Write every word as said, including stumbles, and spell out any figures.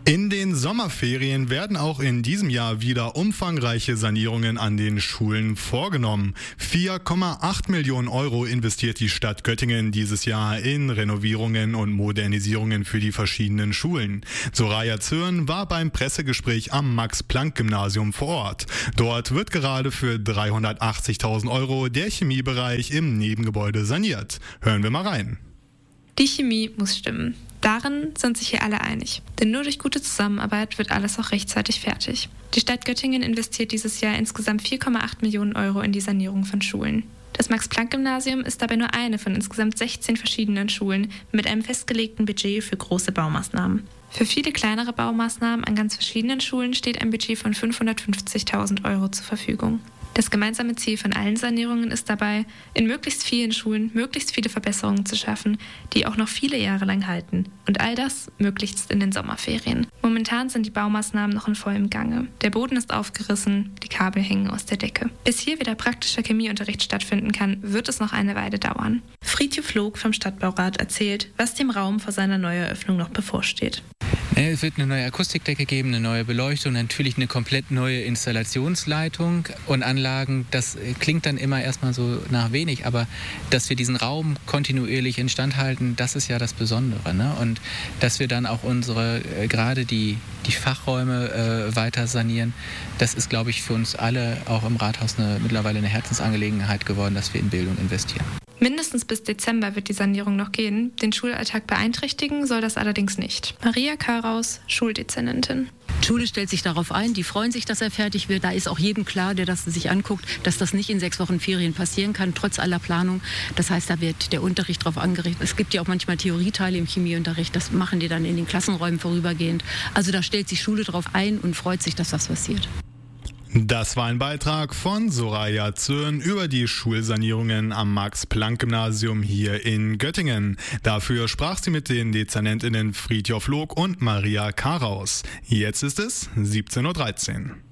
In den Sommerferien werden auch in diesem Jahr wieder umfangreiche Sanierungen an den Schulen vorgenommen. vier Komma acht Millionen Euro investiert die Stadt Göttingen dieses Jahr in Renovierungen und Modernisierungen für die verschiedenen Schulen. Soraya Zürn war beim Pressegespräch am Max-Planck-Gymnasium vor Ort. Dort wird gerade für dreihundertachtzigtausend Euro der Chemiebereich im Nebengebäude saniert. Hören wir mal rein. Die Chemie muss stimmen. Darin sind sich hier alle einig. Denn nur durch gute Zusammenarbeit wird alles auch rechtzeitig fertig. Die Stadt Göttingen investiert dieses Jahr insgesamt vier Komma acht Millionen Euro in die Sanierung von Schulen. Das Max-Planck-Gymnasium ist dabei nur eine von insgesamt sechzehn verschiedenen Schulen mit einem festgelegten Budget für große Baumaßnahmen. Für viele kleinere Baumaßnahmen an ganz verschiedenen Schulen steht ein Budget von fünfhundertfünfzigtausend Euro zur Verfügung. Das gemeinsame Ziel von allen Sanierungen ist dabei, in möglichst vielen Schulen möglichst viele Verbesserungen zu schaffen, die auch noch viele Jahre lang halten. Und all das möglichst in den Sommerferien. Momentan sind die Baumaßnahmen noch in vollem Gange. Der Boden ist aufgerissen, die Kabel hängen aus der Decke. Bis hier wieder praktischer Chemieunterricht stattfinden kann, wird es noch eine Weile dauern. Friedhof Log vom Stadtbaurat erzählt, was dem Raum vor seiner Neueröffnung noch bevorsteht. Es wird eine neue Akustikdecke geben, eine neue Beleuchtung, natürlich eine komplett neue Installationsleitung und Anlagen. Das klingt dann immer erstmal so nach wenig, aber dass wir diesen Raum kontinuierlich instand halten, das ist ja das Besondere. Ne? Und dass wir dann auch unsere, äh, gerade die, die Fachräume äh, weiter sanieren, das ist, glaube ich, für uns alle auch im Rathaus eine, mittlerweile eine Herzensangelegenheit geworden, dass wir in Bildung investieren. Mindestens bis Dezember wird die Sanierung noch gehen. Den Schulalltag beeinträchtigen soll das allerdings nicht. Maria Karaus, Schuldezernentin. Die Schule stellt sich darauf ein, die freuen sich, dass er fertig wird. Da ist auch jedem klar, der das sich anguckt, dass das nicht in sechs Wochen Ferien passieren kann, trotz aller Planung. Das heißt, da wird der Unterricht drauf angerichtet. Es gibt ja auch manchmal Theorieteile im Chemieunterricht, das machen die dann in den Klassenräumen vorübergehend. Also da stellt sich Schule drauf ein und freut sich, dass das passiert. Das war ein Beitrag von Soraya Zürn über die Schulsanierungen am Max-Planck-Gymnasium hier in Göttingen. Dafür sprach sie mit den DezernentInnen Friedhof Log und Maria Karaus. Jetzt ist es siebzehn Uhr dreizehn.